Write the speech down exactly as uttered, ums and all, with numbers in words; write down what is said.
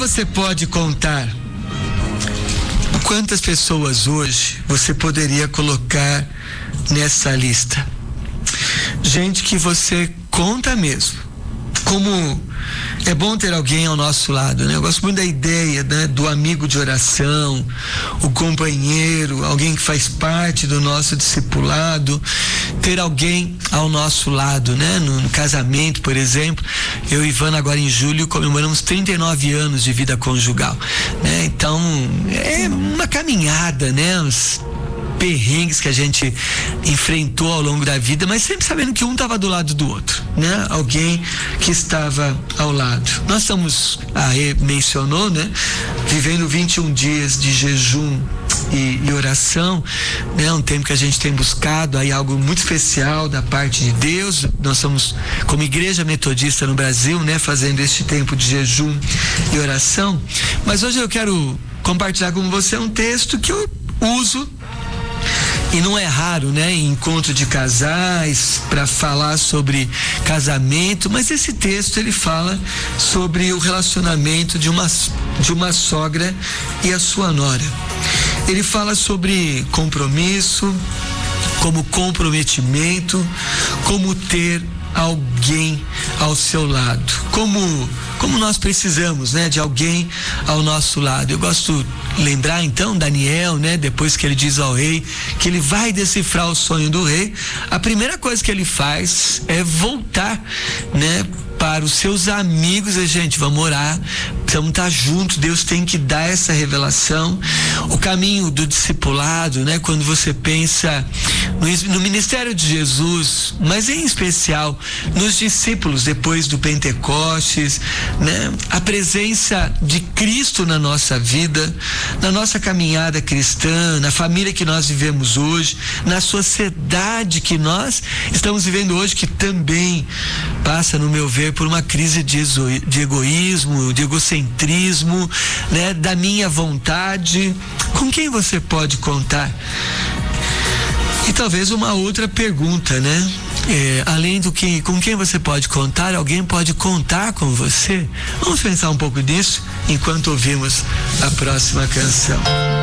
você pode contar? Quantas pessoas hoje você poderia colocar nessa lista? Gente que você conta mesmo. Como é bom ter alguém ao nosso lado, né? Eu gosto muito da ideia, né, do amigo de oração, o companheiro, alguém que faz parte do nosso discipulado, ter alguém ao nosso lado, né? No, no casamento, por exemplo, eu e Ivana agora em julho comemoramos trinta e nove anos de vida conjugal, né? Então, é uma caminhada, né? Os perrengues que a gente enfrentou ao longo da vida, mas sempre sabendo que um estava do lado do outro, né? Alguém que estava ao lado. Nós estamos, a E mencionou, né? Vivendo vinte e um dias de jejum e, e oração, né? Um tempo que a gente tem buscado aí algo muito especial da parte de Deus. Nós somos, como igreja metodista no Brasil, né? Fazendo este tempo de jejum e oração. Mas hoje eu quero compartilhar com você um texto que eu uso. E não é raro, né, em encontro de casais para falar sobre casamento, mas esse texto ele fala sobre o relacionamento de uma, de uma sogra e a sua nora. Ele fala sobre compromisso, como comprometimento, como ter alguém ao seu lado, como como nós precisamos, né, de alguém ao nosso lado. Eu gosto de lembrar então Daniel, né, depois que ele diz ao rei que ele vai decifrar o sonho do rei, a primeira coisa que ele faz é voltar, né, para os seus amigos e, gente, vamos orar, precisamos estar juntos, Deus tem que dar essa revelação. O caminho do discipulado, né, quando você pensa no, no ministério de Jesus, mas em especial nos discípulos depois do Pentecostes, né, a presença de Cristo na nossa vida, na nossa caminhada cristã, na família que nós vivemos hoje, na sociedade que nós estamos vivendo hoje, que também passa, no meu ver, por uma crise de, de egoísmo, de egocentrismo, né, da minha vontade. Com quem você pode contar? E talvez uma outra pergunta, né? É, além do que, com quem você pode contar, alguém pode contar com você? Vamos pensar um pouco disso enquanto ouvimos a próxima canção.